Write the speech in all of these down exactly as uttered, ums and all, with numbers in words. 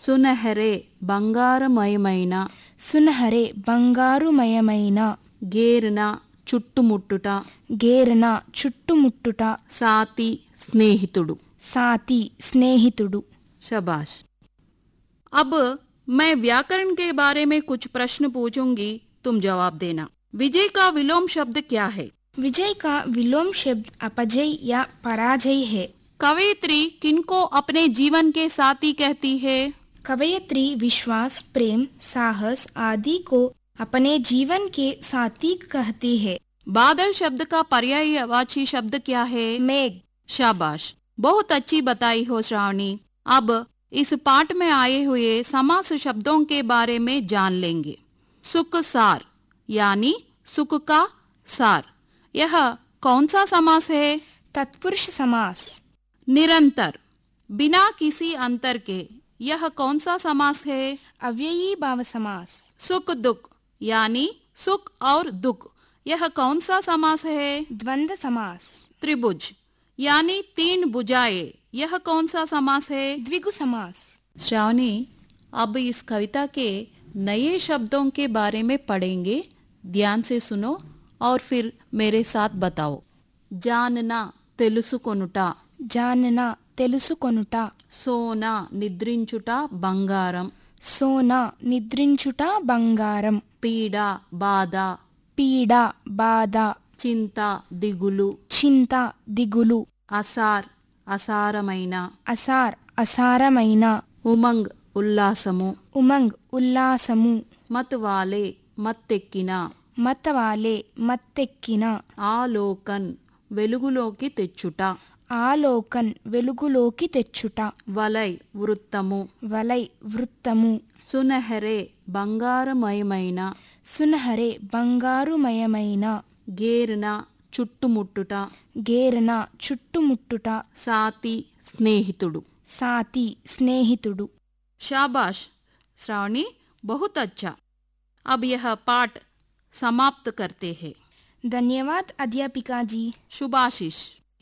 సునహరే బంగారమయమైన, సునహరే బంగారుమయమైన, గేరున చుట్టుముట్టుట, గేరన చుట్టుముట్టుట, సాతి స్నేహితుడు. సాతి స్నేహితుడు. शाबाश। अब मैं व्याकरण के बारे में कुछ प्रश्न पूछूंगी, तुम जवाब देना। विजय का विलोम शब्द क्या है? विजय का विलोम शब्द अपजय या पराजय है। कवयित्री किनको अपने जीवन के साथी कहती है? कवयित्री विश्वास, प्रेम, साहस आदि को अपने जीवन के साथी कहती है। बादल शब्द का पर्यायवाची शब्द क्या है? मेघ। शाबाश, बहुत अच्छी बताई हो श्रावणी। अब इस पाठ में आए हुए समास शब्दों के बारे में जान लेंगे। सुख सार यानी सुख का सार, यह कौन सा समास है? तत्पुरुष समास। निरंतर बिना किसी अंतर के, यह कौन सा समास है? अव्ययी भाव समास। सुख दुख यानी सुख और दुख, यह कौन सा समास है? द्वंद्व समास। त्रिभुज यानी तीन भुजाएं, यह कौन सा समास है? द्विगु समास। श्रावणी, अब इस कविता के नए शब्दों के बारे में पढ़ेंगे। ध्यान से सुनो और फिर मेरे साथ बताओ। जानना తెలుసుకొనుట, जानना తెలుసుకొనుట, సోన నిద్రించుట బంగారం, సోన నిద్రించుట బంగారం, పీడ బాధ, పీడ బాధ, చింత దిగులు, చింత దిగులు, అసార్ అసారమైన, అసార్ అసారమైన, ఉమంగ్ ఉల్లాసము, ఉమంగ్ ఉల్లాసము, మత్వాలే మత్తెక్కిన, మతవాలే మత్తెక్కిన, ఆలోకన్ వెలుగులోకి తెచ్చుట, ఆలోకన్ వెలుగులోకి తెచ్చుట, వలై వృత్తము, వలై వృత్తము, సునహరే బంగారమయమైన, సునహరే బంగారుమయమైన, గేరున చుట్టుముట్టుట, గేరన చుట్టుముట్టుట, సాతి స్నేహితుడు। సాతి స్నేహితుడు। शाबाश श्रावणी, बहुत अच्छा। अब यह पाठ समाप्त करते हैं। ధన్యవాద్ అధ్యాపికా జీ। शुभाशीष।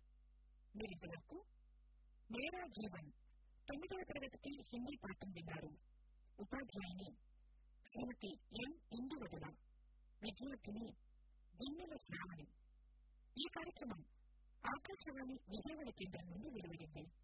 मेरा जीवन తొమ్మిదవ తరగతికి హిందీ పాఠం విన్నారు। ఉపాధ్యాయుని శ్రీమతి ఎం ఇందువదల, విద్యార్థిని గిన్నెల శ్రావణి। ఈ కార్యక్రమం ఆకాశవాణి విజయవాడ కేంద్రం నుండి వెలువడింది।